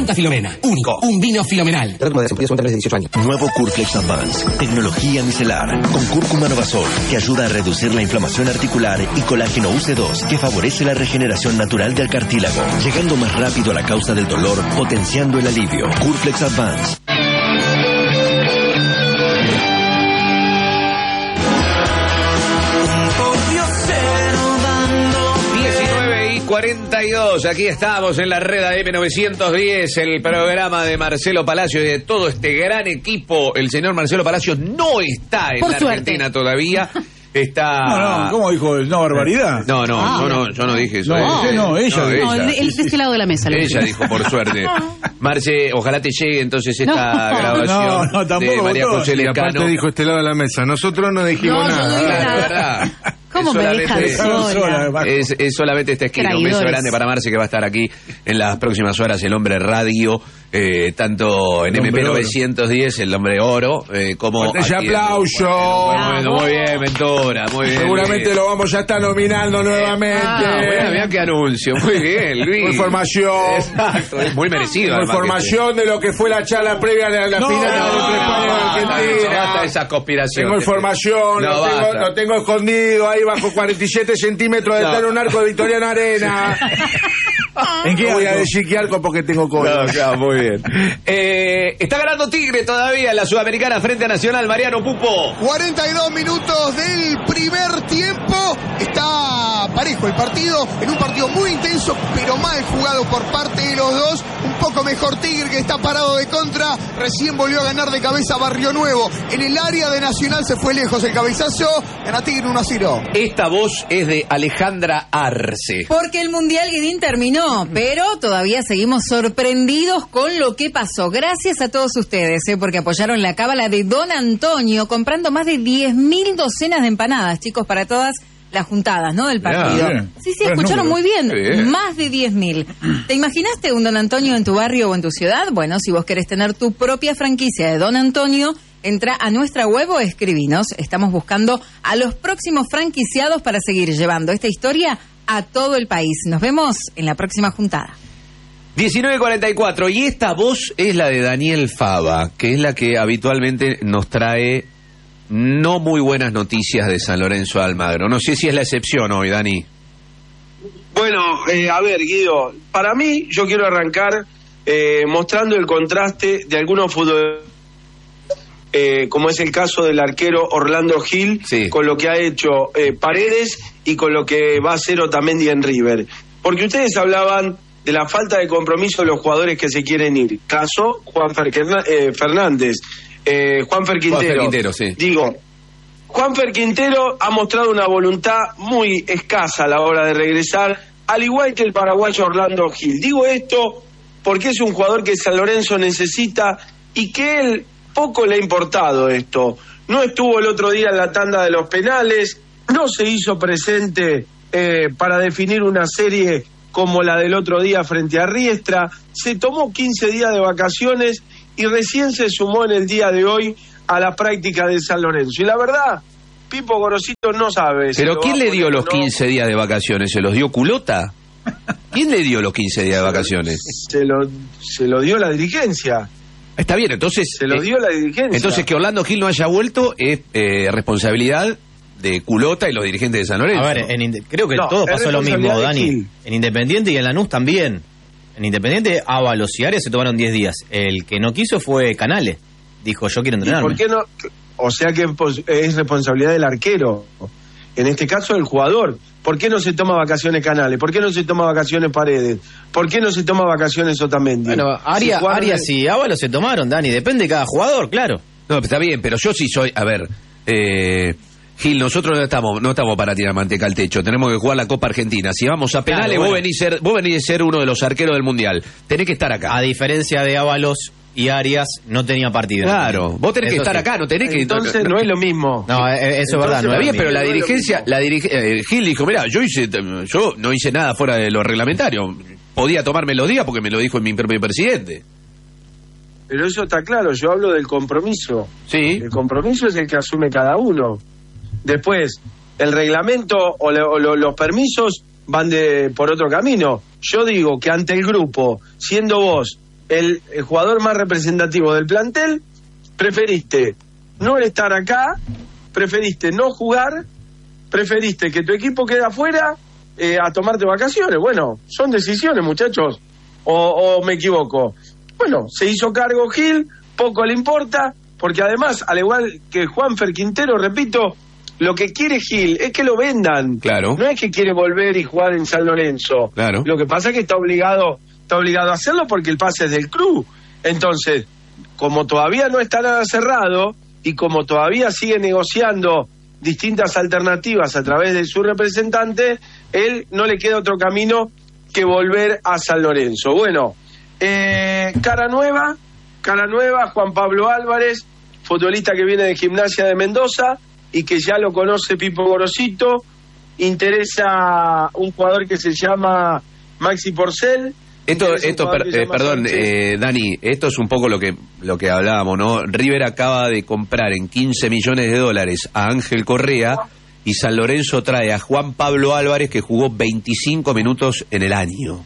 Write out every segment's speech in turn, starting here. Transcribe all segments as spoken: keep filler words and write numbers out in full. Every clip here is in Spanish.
Fanta Filomena. Único. Un vino filomenal. Nuevo Curflex Advance. Tecnología micelar. Con cúrcuma Novasol, que ayuda a reducir la inflamación articular, y colágeno U C dos, que favorece la regeneración natural del cartílago, llegando más rápido a la causa del dolor, potenciando el alivio. Curflex Advance. cuarenta y dos, aquí estamos en la red A M novecientos diez, el programa de Marcelo Palacios y de todo este gran equipo. El señor Marcelo Palacios no está en Por la suerte. Argentina todavía. Está... No, no, ¿cómo dijo? ¿No barbaridad? No, no, Ah, yo no, yo no dije eso. No, eh. usted no, ella No, dijo. No, el, el de este lado de la mesa. lo Ella dijo. dijo, por suerte. Marce, ojalá te llegue entonces esta No. grabación No, no, tampoco de María votó. José Y aparte Lescano. dijo este lado de la mesa. Nosotros no dijimos No, yo nada. no dije Claro, nada. de verdad. ¿Cómo Es me solamente- dejan sola? Es, es solamente está escrito. Un beso Traidores. grande para Marce, que va a estar aquí en las próximas horas. El hombre radio, eh, tanto en El M P hombre oro. novecientos diez, el hombre oro, eh, como. Fuerte ese aquí en- aplauso. Bueno, bueno, muy bien, Ventura, muy bien. Seguramente Luis. lo vamos a estar nominando nuevamente. Ah, bueno, mirá qué anuncio. Muy bien, Luis. Con información. Exacto, es muy merecido. Con además, información de lo que fue la charla previa a la, la que- final No, entre España y no, basta de Argentina. esas conspiraciones. Tengo información, No, lo, tengo, basta. lo tengo escondido ahí bajo cuarenta y siete centímetros de No. estar en un arco de Victoriano Arena. ¿En qué voy a decir qué arco? Porque tengo cola. No, claro, muy bien. Eh, está ganando Tigre todavía en la Sudamericana frente a Nacional. Mariano Pupo. cuarenta y dos minutos del primer tiempo. Está parejo el partido, en un partido muy intenso, pero mal jugado por parte de los dos. Un poco mejor Tigre, que está parado de contra. Recién volvió a ganar de cabeza Barrio Nuevo. En el área de Nacional se fue lejos el cabezazo. Gana Tigre uno a cero. Esta voz es de Alejandra Arce. Porque el Mundial Guidín terminó, pero todavía seguimos sorprendidos con lo que pasó. Gracias a todos ustedes, ¿eh? porque apoyaron la cábala de Don Antonio, comprando más de diez mil docenas de empanadas, chicos, para todas las juntadas, ¿no? Del partido. bien. Sí, sí, Buen escucharon número. muy bien. Bien. Más de diez mil. ¿Te imaginaste un Don Antonio en tu barrio o en tu ciudad? Bueno, si vos querés tener tu propia franquicia de Don Antonio, entra a nuestra web o escribinos. Estamos buscando a los próximos franquiciados para seguir llevando esta historia a todo el país. Nos vemos en la próxima juntada. diecinueve cuarenta y cuatro. Y esta voz es la de Daniel Fava, que es la que habitualmente nos trae no muy buenas noticias de San Lorenzo de Almagro. No sé si es la excepción hoy, Dani. Bueno, eh, a ver, Guido, para mí yo quiero arrancar eh, mostrando el contraste de algunos futbolistas, eh, como es el caso del arquero Orlando Gil, Sí. con lo que ha hecho eh, Paredes y con lo que va a hacer Otamendi en River. Porque ustedes hablaban de la falta de compromiso de los jugadores que se quieren ir. Caso Juan eh, Fernández, eh, Juanfer Quintero. Juanfer Quintero, sí. Digo, Juanfer Quintero ha mostrado una voluntad muy escasa a la hora de regresar, al igual que el paraguayo Orlando Gil. Digo esto porque es un jugador que San Lorenzo necesita y que él poco le ha importado esto. No estuvo el otro día en la tanda de los penales, no se hizo presente eh, para definir una serie como la del otro día frente a Riestra, se tomó quince días de vacaciones y recién se sumó en el día de hoy a la práctica de San Lorenzo. Y la verdad, Pipo Gorosito no sabe. si ¿Pero lo quién va a le dio poner o los no. quince días de vacaciones? ¿Se los dio Culota? ¿Quién le dio los quince días de vacaciones? Se lo, se lo dio la dirigencia. Está bien, entonces... Se lo eh, dio la dirigencia. Entonces que Orlando Gil no haya vuelto es eh, responsabilidad de Culota y los dirigentes de San Lorenzo. A ver, en Inde- creo que No, todo es pasó lo mismo, responsabilidad de Dani. Gil. En Independiente y en Lanús también. En Independiente, Ábalos y Arias se tomaron diez días. El que no quiso fue Canales. Dijo, yo quiero ¿Y entrenarme. por qué no? O sea que pos- es responsabilidad del arquero. En este caso, del jugador. ¿Por qué no se toma vacaciones Canales? ¿Por qué no se toma vacaciones Paredes? ¿Por qué no se toma vacaciones Otamendi? Bueno, Arias, Si Juan- Arias y Ábalos se tomaron, Dani. Depende de cada jugador, claro. No, está bien, pero yo sí soy... A ver, eh, Gil, nosotros no estamos no estamos para tirar manteca al techo. Tenemos que jugar la Copa Argentina. Si vamos a penales, Claro, vos, bueno. venís ser, vos venís a ser uno de los arqueros del Mundial. Tenés que estar acá. A diferencia de Ábalos y Arias, no tenía partido. Claro, vos tenés que Eso estar sí. acá, no tenés que... Entonces no es lo mismo. No, eh, eso es verdad. No Está es bien, lo pero mismo. la no es lo dirigencia, mismo. la dirige, eh, Gil dijo, mira, yo hice, yo no hice nada fuera de lo reglamentario. Podía tomarme los días porque me lo dijo mi propio presidente. Pero eso está claro, yo hablo del compromiso. Sí. El compromiso es el que asume cada uno. Después, el reglamento o, le- o lo- los permisos van de por otro camino. Yo digo que ante el grupo, siendo vos el, el jugador más representativo del plantel, preferiste no estar acá, preferiste no jugar, preferiste que tu equipo quede afuera eh, a tomarte vacaciones. Bueno, son decisiones, muchachos, o, o me equivoco. Bueno, se hizo cargo Gil, poco le importa, porque además, al igual que Juanfer Quintero, repito, lo que quiere Gil es que lo vendan. Claro. No es que quiere volver y jugar en San Lorenzo. Claro. Lo que pasa es que está obligado, está obligado a hacerlo porque el pase es del club. Entonces, como todavía no está nada cerrado y como todavía sigue negociando distintas alternativas a través de su representante, él no le queda otro camino que volver a San Lorenzo. Bueno, eh, cara nueva, cara nueva, Juan Pablo Álvarez, futbolista que viene de Gimnasia de Mendoza y que ya lo conoce Pipo Gorosito. Interesa un jugador que se llama Maxi Porcel. Esto, esto per, eh, perdón, eh, Dani, esto es un poco lo que lo que hablábamos, ¿no? River acaba de comprar en quince millones de dólares a Ángel Correa y San Lorenzo trae a Juan Pablo Álvarez, que jugó veinticinco minutos en el año.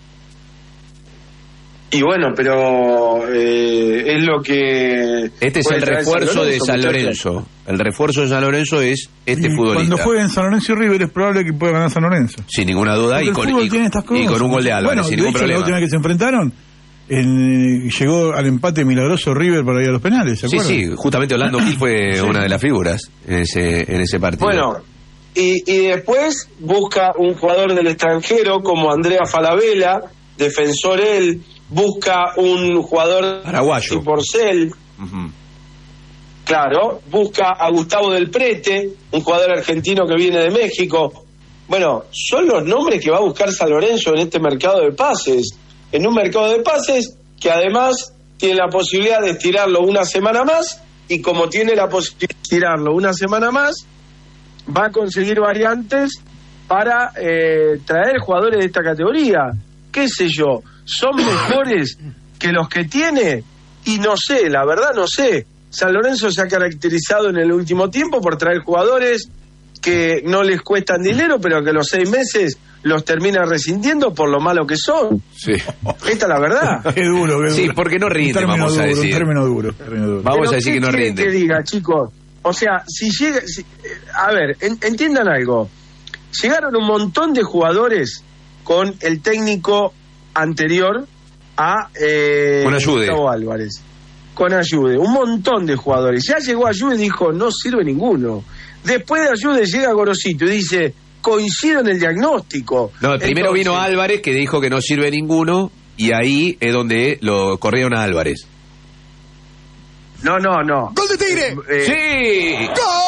Y bueno, pero eh, es lo que... Este es el refuerzo de San Lorenzo. El refuerzo de San Lorenzo es este y futbolista. Cuando jueguen San Lorenzo y River es probable que pueda ganar San Lorenzo. Sin ninguna duda, y con, y, y con un gol de Álvarez, bueno, sin de ningún hecho, problema. La última vez que se enfrentaron, en, llegó al empate milagroso River para ir a los penales, ¿se acuerdan? Sí, sí, justamente Orlando Gil fue sí. una de las figuras en ese, en ese partido. Bueno, y, y después busca un jugador del extranjero como Andrea Falabella, defensor él, busca un jugador paraguayo, Porcel, uh-huh. Claro, busca a Gustavo del Prete, un jugador argentino que viene de México. Bueno, son los nombres que va a buscar San Lorenzo en este mercado de pases, en un mercado de pases que además tiene la posibilidad de estirarlo una semana más, y como tiene la posibilidad de estirarlo una semana más, va a conseguir variantes para eh, traer jugadores de esta categoría. ¿Qué sé yo? ¿Son mejores que los que tiene? Y no sé, la verdad no sé. San Lorenzo se ha caracterizado en el último tiempo por traer jugadores que no les cuestan dinero, pero que a los seis meses los termina rescindiendo por lo malo que son. Sí. Esta es la verdad. Qué duro, qué duro. Sí, porque no rinde, vamos duro, a decir. Un término duro, término duro. Vamos pero a decir que no rinde. ¿qué diga, chicos? O sea, si llega... Si, a ver, en, entiendan algo. Llegaron un montón de jugadores con el técnico anterior a eh, con Ayude. Gustavo Álvarez, con Ayude, un montón de jugadores. Ya llegó Ayude y dijo, no sirve ninguno. Después de Ayude llega Gorosito y dice, coincido en el diagnóstico. No, primero Entonces, vino Álvarez, que dijo que no sirve ninguno, y ahí es donde lo corrieron a Álvarez. No, no, no. ¡Gol de Tigre! Eh, ¡Sí!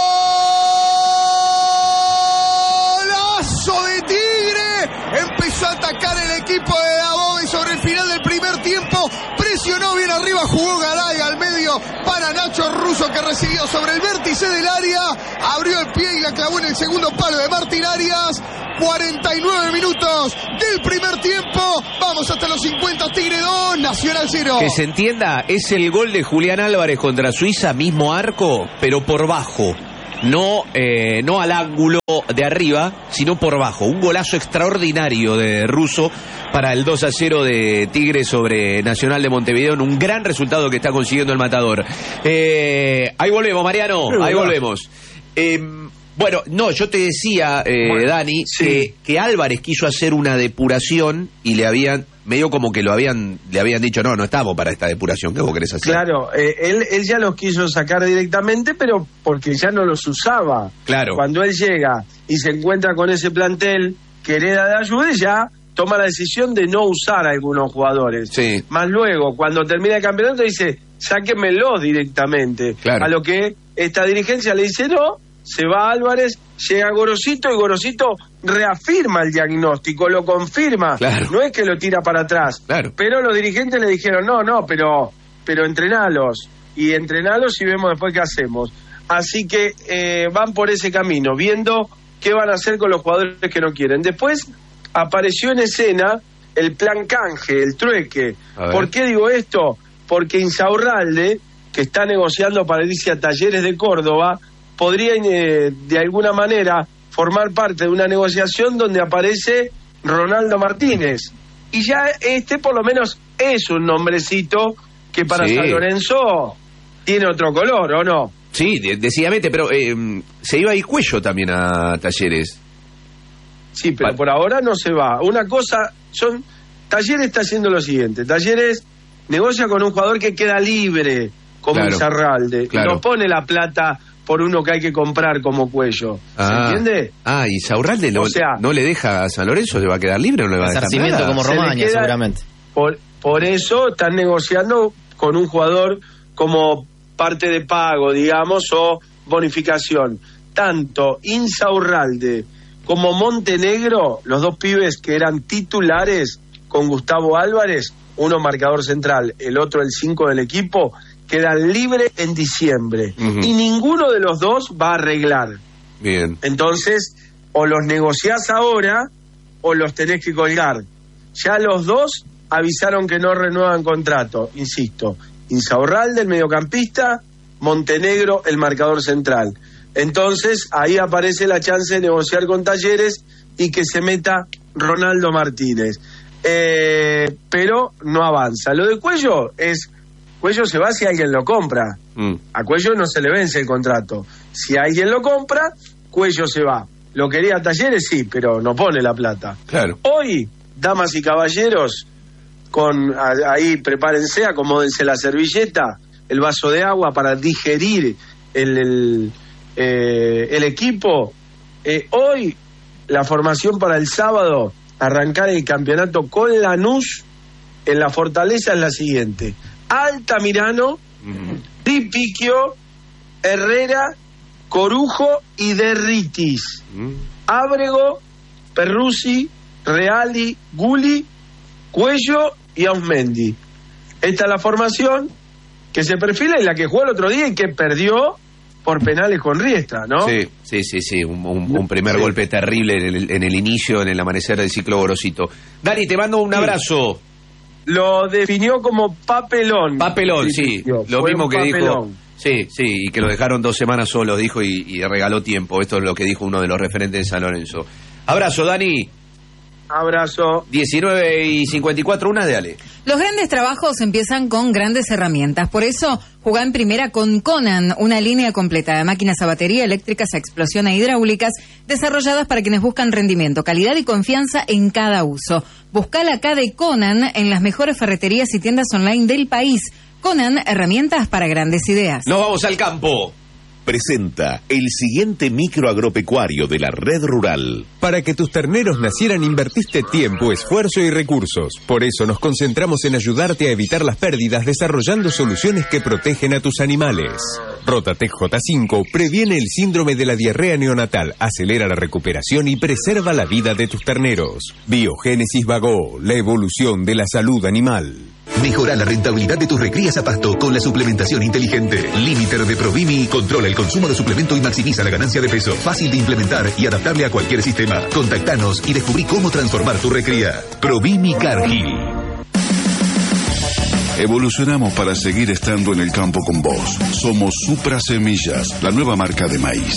¡Golazo de Tigre! Empezó a atacar el equipo de Dabove sobre el final del primer tiempo. Presionó bien arriba, jugó Garay al medio para Nacho Russo, que recibió sobre el vértice del área. Abrió el pie y la clavó en el segundo palo de Martín Arias. cuarenta y nueve minutos del primer tiempo. Vamos hasta los cincuenta. Tigre dos, Nacional cero. Que se entienda, es el gol de Julián Álvarez contra Suiza, mismo arco, pero por bajo. No, eh, no al ángulo de arriba, sino por bajo. Un golazo extraordinario de Russo para el dos a cero de Tigre sobre Nacional de Montevideo, en un gran resultado que está consiguiendo el Matador. Eh, ahí volvemos, Mariano, ahí volvemos. Eh, bueno, no, yo te decía, eh, bueno, Dani, sí. que, que Álvarez quiso hacer una depuración y le habían, medio como que lo habían, le habían dicho, no, no estamos para esta depuración, ¿qué vos querés hacer? Claro, eh, él, él ya los quiso sacar directamente, pero porque ya no los usaba. Claro. Cuando él llega y se encuentra con ese plantel que hereda de Ayude, ya toma la decisión de no usar a algunos jugadores. Sí. Más luego, cuando termina el campeonato, dice, sáquenmelo directamente. Claro. A lo que esta dirigencia le dice no. Se va Álvarez, llega Gorosito y Gorosito reafirma el diagnóstico, lo confirma. Claro. No es que lo tira para atrás. Claro. Pero los dirigentes le dijeron, no, no, pero, pero entrenalos. Y entrenalos y vemos después qué hacemos. Así que eh, van por ese camino, viendo qué van a hacer con los jugadores que no quieren. Después apareció en escena el plan canje, el trueque. ¿Por qué digo esto? Porque Insaurralde, que está negociando para irse a Talleres de Córdoba, podría eh, de alguna manera formar parte de una negociación donde aparece Ronaldo Martínez, y ya este por lo menos es un nombrecito que para Sí. San Lorenzo tiene otro color, ¿o no? Sí, de- decididamente, pero eh, se iba a ir Cuello también a Talleres. Sí, pero Vale. por ahora no se va. Una cosa, son Talleres está haciendo lo siguiente, Talleres negocia con un jugador que queda libre, como Claro, Izarralde, claro. y no pone la plata por uno que hay que comprar como Cuello. ¿Se Ah. entiende? Ah, y Saurralde no, O sea- no le deja a San Lorenzo, ¿se va a quedar libre o no le va a dejar Resarcimiento nada? como Se le Romaña, queda- seguramente. Por, por eso están negociando con un jugador como parte de pago, digamos, o bonificación. Tanto Insaurralde como Montenegro, los dos pibes que eran titulares con Gustavo Álvarez, uno marcador central, el otro el cinco del equipo, quedan libres en diciembre. Ujú. Y ninguno de los dos va a arreglar. Bien. Entonces, o los negociás ahora o los tenés que colgar. Ya los dos avisaron que no renuevan contrato, insisto. Insaurralde, el mediocampista, Montenegro, el marcador central. Entonces, ahí aparece la chance de negociar con Talleres y que se meta Ronaldo Martínez. Eh, pero no avanza. Lo de Cuello es, Cuello se va si alguien lo compra. Mm. A Cuello no se le vence el contrato. Si alguien lo compra, Cuello se va. Lo quería Talleres, sí, pero no pone la plata. Claro. Hoy, damas y caballeros, con a- ahí prepárense, acomódense la servilleta, el vaso de agua para digerir el, el, eh, el equipo. Eh, hoy, la formación para el sábado, arrancar el campeonato con Lanús en la Fortaleza es la siguiente: Altamirano, Di Picchio, Herrera, Corujo y Derritis. Ábrego, Perruzzi, Reali, Guli, Cuello y Ausmendi. Esta es la formación que se perfila y la que jugó el otro día y que perdió por penales con Riestra, ¿no? Sí, sí, sí, sí, un, un- un primer Sí. golpe terrible en el, en el inicio, en el amanecer del ciclo Gorosito. Dani, te mando un Sí. abrazo. Lo definió como papelón. Papelón, sí, Picchio. lo Fue mismo un que dijo. papelón. Sí, sí, y que lo dejaron dos semanas solos, dijo, y, y regaló tiempo. Esto es lo que dijo uno de los referentes de San Lorenzo. Abrazo, Dani. Abrazo. diecinueve y cincuenta y cuatro, una de Ale. Los grandes trabajos empiezan con grandes herramientas. Por eso, jugá en primera con Conan, una línea completa de máquinas a batería, eléctricas, a explosión e hidráulicas, desarrolladas para quienes buscan rendimiento, calidad y confianza en cada uso. Buscá la K de Conan en las mejores ferreterías y tiendas online del país. Conan, herramientas para grandes ideas. Nos vamos al campo. Presenta el siguiente micro agropecuario de la red rural. Para que tus terneros nacieran invertiste tiempo, esfuerzo y recursos. Por eso nos concentramos en ayudarte a evitar las pérdidas desarrollando soluciones que protegen a tus animales. Rotatec J cinco previene el síndrome de la diarrea neonatal, acelera la recuperación y preserva la vida de tus terneros. Biogénesis Vago, la evolución de la salud animal. Mejora la rentabilidad de tus recrías a pasto con la suplementación inteligente. Limiter de Provimi controla el consumo de suplemento y maximiza la ganancia de peso. Fácil de implementar y adaptable a cualquier sistema. Contactanos y descubrí cómo transformar tu recría. Provimi Cargill. Evolucionamos para seguir estando en el campo con vos. Somos Supra Semillas, la nueva marca de maíz.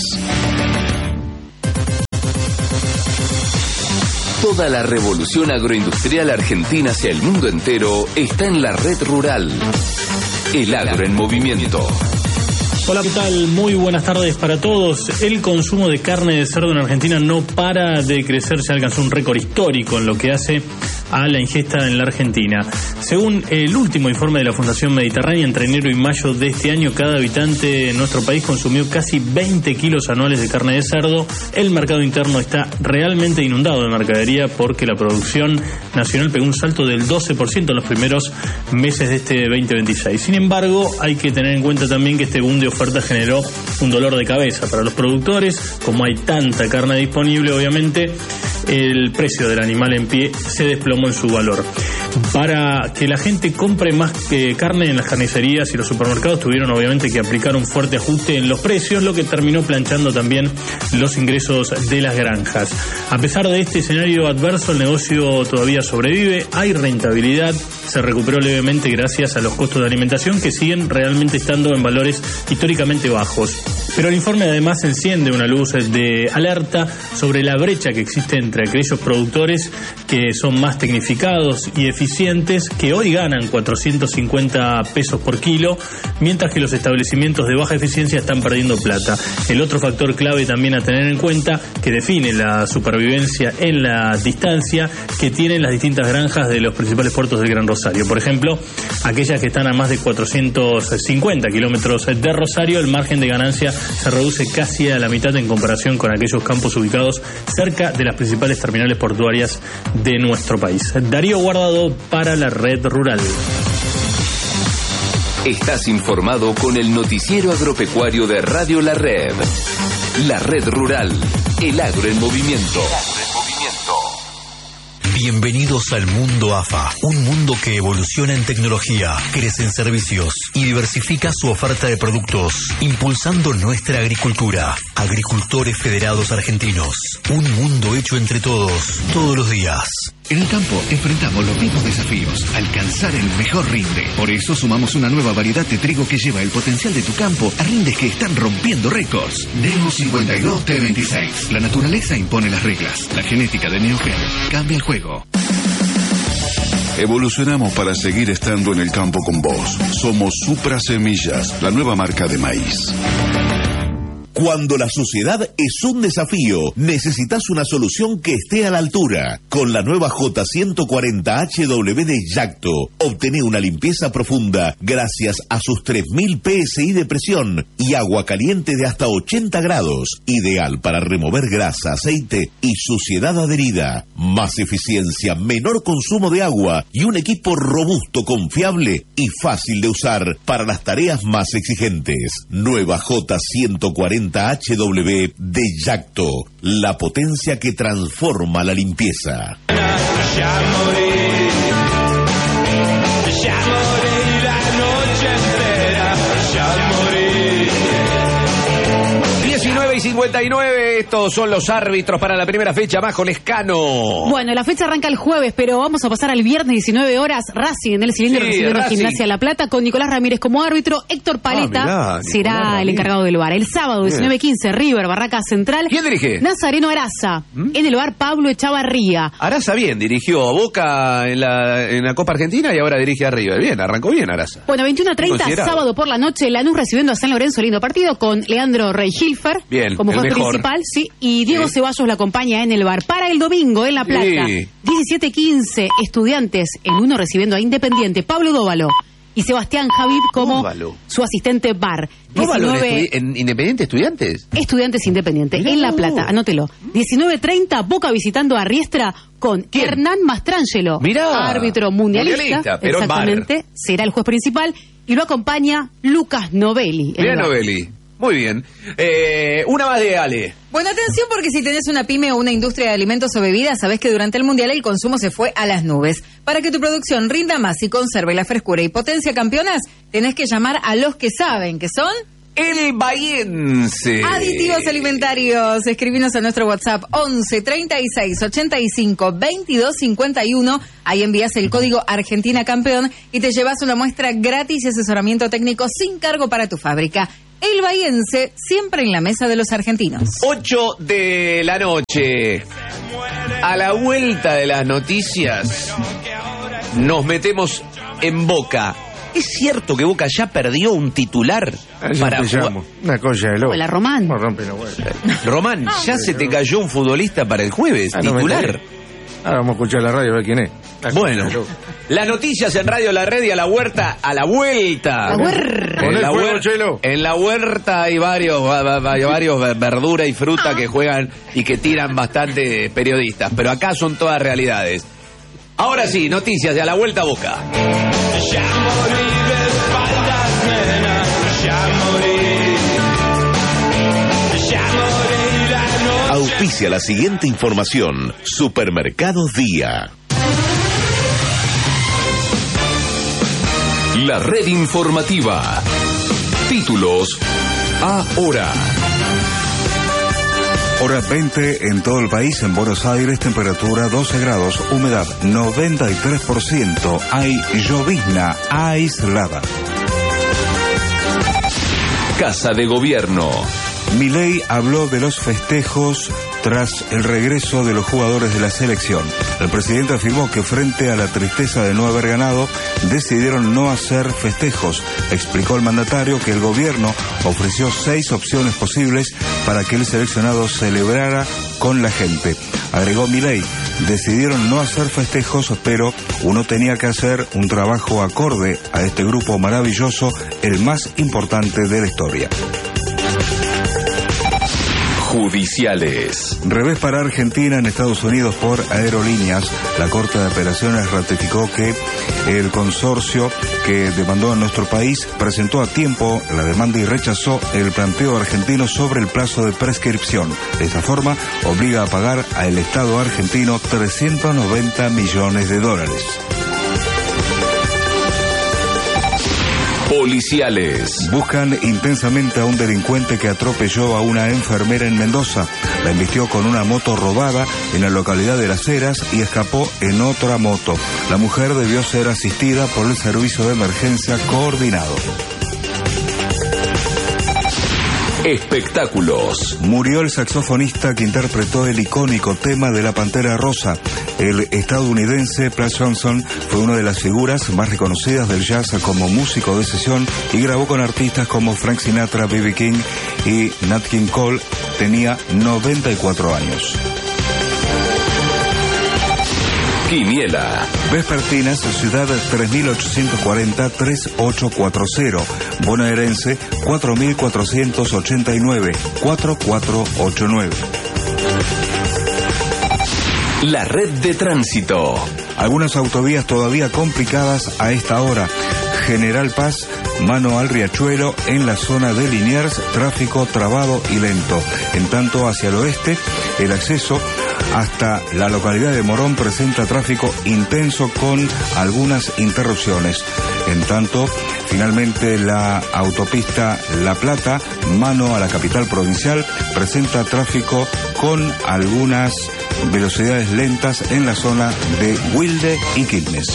Toda la revolución agroindustrial argentina hacia el mundo entero está en la red rural. El agro en movimiento. Hola, ¿qué tal? Muy buenas tardes para todos. El consumo de carne de cerdo en Argentina no para de crecer, se alcanzó un récord histórico en lo que hace a la ingesta en la Argentina. Según el último informe de la Fundación Mediterránea, entre enero y mayo de este año, cada habitante en nuestro país consumió casi veinte kilos anuales de carne de cerdo. El mercado interno está realmente inundado de mercadería porque la producción nacional pegó un salto del doce por ciento en los primeros meses de este veinte veintiséis. Sin embargo, hay que tener en cuenta también que este boom de oferta generó un dolor de cabeza para los productores. Como hay tanta carne disponible, obviamente el precio del animal en pie se desplomó en su valor. Para que la gente compre más que carne en las carnicerías y los supermercados, tuvieron obviamente que aplicar un fuerte ajuste en los precios, lo que terminó planchando también los ingresos de las granjas. A pesar de este escenario adverso, el negocio todavía sobrevive, hay rentabilidad, se recuperó levemente gracias a los costos de alimentación que siguen realmente estando en valores históricamente bajos. Pero el informe además enciende una luz de alerta sobre la brecha que existe entre aquellos productores que son más tecnificados y eficientes, que hoy ganan cuatrocientos cincuenta pesos por kilo, mientras que los establecimientos de baja eficiencia están perdiendo plata. El otro factor clave también a tener en cuenta, que define la supervivencia en la distancia que tienen las distintas granjas de los principales puertos del Gran Rosario. Por ejemplo, aquellas que están a más de cuatrocientos cincuenta kilómetros de Rosario, el margen de ganancia se reduce casi a la mitad en comparación con aquellos campos ubicados cerca de las principales terminales portuarias de nuestro país. Darío Guardado para la Red Rural. Estás informado con el noticiero agropecuario de Radio La Red. La Red Rural, el agro en movimiento. Bienvenidos al mundo A F A, un mundo que evoluciona en tecnología, crece en servicios y diversifica su oferta de productos, impulsando nuestra agricultura. Agricultores Federados Argentinos, un mundo hecho entre todos, todos los días. En el campo enfrentamos los mismos desafíos, alcanzar el mejor rinde. Por eso sumamos una nueva variedad de trigo que lleva el potencial de tu campo a rindes que están rompiendo récords. Neo cincuenta y dos T veintiséis. La naturaleza impone las reglas. La genética de Neogen cambia el juego. Evolucionamos para seguir estando en el campo con vos. Somos Supra Semillas, la nueva marca de maíz. Cuando la sociedad es un desafío, necesitas una solución que esté a la altura. Con la nueva J ciento cuarenta H W de Yacto, obtené una limpieza profunda gracias a sus tres mil P S I de presión y agua caliente de hasta ochenta grados, ideal para remover grasa, aceite y suciedad adherida. Más eficiencia, menor consumo de agua y un equipo robusto, confiable y fácil de usar para las tareas más exigentes. Nueva J ciento cuarenta H W de Yacto, la potencia que transforma la limpieza. Ya morí, ya morí la noche entera, ya morí. diecinueve y cincuenta y nueve, estos son los árbitros para la primera fecha. Majo Lescano. Bueno, la fecha arranca el jueves, pero vamos a pasar al viernes, diecinueve horas, Racing en el cilindro Sí, recibiendo a Racing. Gimnasia La Plata con Nicolás Ramírez como árbitro. Héctor Paleta Ah, mirá, será Nicolás el Ramírez. encargado del V A R. El sábado, Bien. diecinueve quince, River, Barraca Central. ¿Quién dirige? Nazareno Araza. En el V A R, Pablo Echavarría. Arasa bien, dirigió a Boca en la, en la Copa Argentina y ahora dirige a River. Bien, arrancó bien Arasa. Bueno, veintiuno treinta, Considerado. sábado por la noche, Lanús recibiendo a San Lorenzo, lindo partido, con Leandro Rey-Hilfer Bien, como el juez mejor. principal, sí, y Diego Ceballos la acompaña en el V A R. Para el domingo, en La Plata, Sí. diecisiete quince, Estudiantes, en uno recibiendo a Independiente, Pablo Dóvalo y Sebastián Javid como Dóvalo. su asistente V A R. ¿No valor diecinueve estudi- en Independiente Estudiantes? Estudiantes Independiente, en La Plata, anótelo. diecinueve treinta, Boca visitando a Riestra con Hernán Mastrangelo, Mirá, árbitro mundialista, mundialista, pero en V A R. exactamente, será el juez principal, y lo acompaña Lucas Novelli. en Bien, el V A R. Novelli. Muy bien. Eh, una más de Ale. Bueno, atención porque si tenés una pyme o una industria de alimentos o bebidas, sabés que durante el Mundial el consumo se fue a las nubes. Para que tu producción rinda más y conserve la frescura y potencia campeonas, tenés que llamar a los que saben, que son... El Bahiense. Aditivos alimentarios. Escribinos a nuestro WhatsApp once treinta y seis ochenta y cinco veintidós cincuenta y uno. Ahí envías el código Argentina Campeón y te llevas una muestra gratis y asesoramiento técnico sin cargo para tu fábrica. El Bahiense, siempre en la mesa de los argentinos. ocho de la noche. A la vuelta de las noticias, nos metemos en Boca. ¿Es cierto que Boca ya perdió un titular para jugar? Una cosa de loco. Hola, Román. No rompe la hueá. Román, ya se te cayó un futbolista para el jueves, Ah, no me titular. enteré. Ahora vamos a escuchar la radio a ver quién es. La Bueno, cosa de loco. las noticias en Radio La Red y a la huerta, a la vuelta. La huerta. Pon En el la, fuego, huer- Chelo. en la huerta hay varios, va- va- va- hay varios ver- verdura y fruta que juegan y que tiran bastante periodistas, pero acá son todas realidades. Ahora sí, noticias de a la vuelta Boca. Ya morí de espaldas, nena, ya morí. Ya morí la noche. Auspicia la siguiente información. Supermercados Día. La red informativa. Títulos ahora. Hora veinte en todo el país. En Buenos Aires, temperatura doce grados, humedad noventa y tres por ciento. Hay llovizna aislada. Casa de Gobierno. Milei habló de los festejos tras el regreso de los jugadores de la selección. El presidente afirmó que frente a la tristeza de no haber ganado, decidieron no hacer festejos. Explicó el mandatario que el gobierno ofreció seis opciones posibles para que el seleccionado celebrara con la gente. Agregó Milei, decidieron no hacer festejos, pero uno tenía que hacer un trabajo acorde a este grupo maravilloso, el más importante de la historia. Judiciales. Revés para Argentina en Estados Unidos por aerolíneas. La Corte de Apelaciones ratificó que el consorcio que demandó a nuestro país presentó a tiempo la demanda y rechazó el planteo argentino sobre el plazo de prescripción. De esta forma, obliga a pagar al Estado argentino trescientos noventa millones de dólares. Policiales. Buscan intensamente a un delincuente que atropelló a una enfermera en Mendoza. La embistió con una moto robada en la localidad de Las Heras y escapó en otra moto. La mujer debió ser asistida por el servicio de emergencia coordinado. Espectáculos. Murió el saxofonista que interpretó el icónico tema de la Pantera Rosa. El estadounidense Plas Johnson fue una de las figuras más reconocidas del jazz como músico de sesión y grabó con artistas como Frank Sinatra, B B King y Nat King Cole. Tenía noventa y cuatro años. Quiniela. Vespertinas, ciudad tres mil ochocientos cuarenta, tres ocho cuatro cero. Bonaerense, cuatro mil cuatrocientos ochenta y nueve, cuatro cuatro ocho nueve. La red de tránsito. Algunas autovías todavía complicadas a esta hora. General Paz, mano al Riachuelo, en la zona de Liniers, tráfico trabado y lento. En tanto, hacia el oeste, el acceso hasta la localidad de Morón presenta tráfico intenso con algunas interrupciones. En tanto, finalmente la autopista La Plata, mano a la capital provincial, presenta tráfico con algunas velocidades lentas en la zona de Wilde y Quilmes.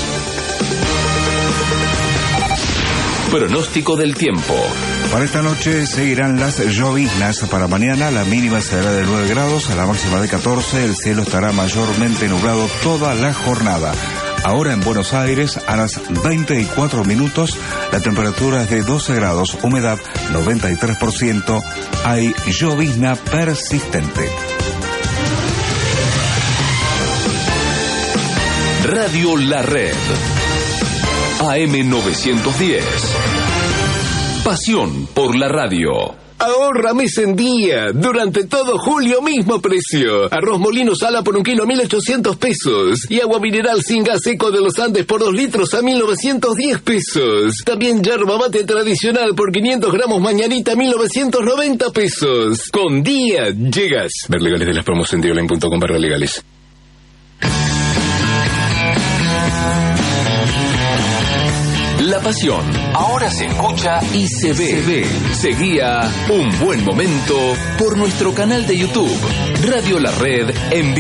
Pronóstico del tiempo. Para esta noche seguirán las lloviznas. Para mañana la mínima será de nueve grados, a la máxima de catorce. El cielo estará mayormente nublado toda la jornada. Ahora en Buenos Aires, a las veinte y cuatro minutos, la temperatura es de doce grados, humedad noventa y tres por ciento. Hay llovizna persistente. Radio La Red. A M novecientos diez. Pasión por la radio. Ahorra mes en día. Durante todo julio, mismo precio. Arroz molino sala por un kilo a mil ochocientos pesos. Y agua mineral sin gas seco de los Andes por dos litros a mil novecientos diez pesos. También yerba mate tradicional por quinientos gramos mañanita a mil novecientos noventa pesos. Con día llegas. Ver legales de las promos en dioline punto com barra legales. La pasión ahora se escucha y se ve. Se ve. Seguía Un Buen Momento por nuestro canal de YouTube, Radio La Red en